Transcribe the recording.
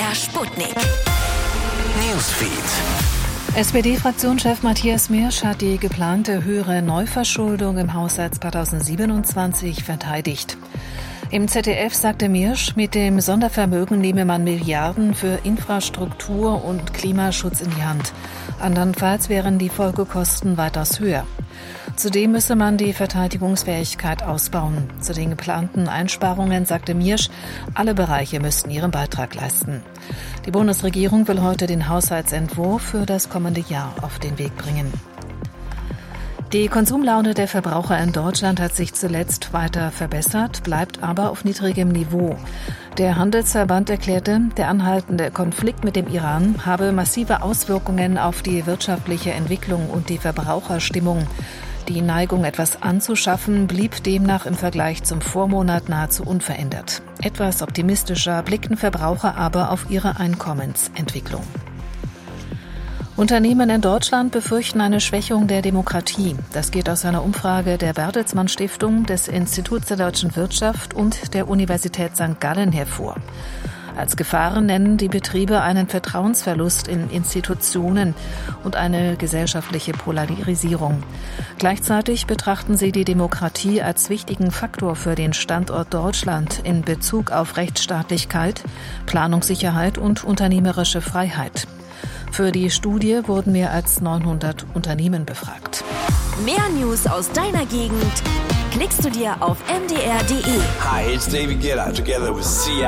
MDR Sputnik. Newsfeed. SPD-Fraktionschef Matthias Miersch hat die geplante höhere Neuverschuldung im Haushalt 2027 verteidigt. Im ZDF sagte Miersch, mit dem Sondervermögen nehme man Milliarden für Infrastruktur und Klimaschutz in die Hand. Andernfalls wären die Folgekosten weitaus höher. Zudem müsse man die Verteidigungsfähigkeit ausbauen. Zu den geplanten Einsparungen sagte Miersch, alle Bereiche müssten ihren Beitrag leisten. Die Bundesregierung will heute den Haushaltsentwurf für das kommende Jahr auf den Weg bringen. Die Konsumlaune der Verbraucher in Deutschland hat sich zuletzt weiter verbessert, bleibt aber auf niedrigem Niveau. Der Handelsverband erklärte, der anhaltende Konflikt mit dem Iran habe massive Auswirkungen auf die wirtschaftliche Entwicklung und die Verbraucherstimmung. Die Neigung, etwas anzuschaffen, blieb demnach im Vergleich zum Vormonat nahezu unverändert. Etwas optimistischer blickten Verbraucher aber auf ihre Einkommensentwicklung. Unternehmen in Deutschland befürchten eine Schwächung der Demokratie. Das geht aus einer Umfrage der Bertelsmann Stiftung, des Instituts der deutschen Wirtschaft und der Universität St. Gallen hervor. Als Gefahren nennen die Betriebe einen Vertrauensverlust in Institutionen und eine gesellschaftliche Polarisierung. Gleichzeitig betrachten sie die Demokratie als wichtigen Faktor für den Standort Deutschland in Bezug auf Rechtsstaatlichkeit, Planungssicherheit und unternehmerische Freiheit. Für die Studie wurden mehr als 900 Unternehmen befragt. Mehr News aus deiner Gegend klickst du dir auf mdr.de. Hi, it's David Guetta together with Sia.